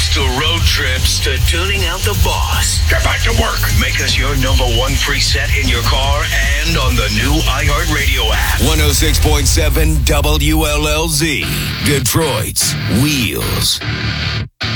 commutes to road trips to tuning out the boss. Get back to work. Make us your number one preset in your car and on the new iHeartRadio app. 106.7 WLLZ. Detroit's Wheels.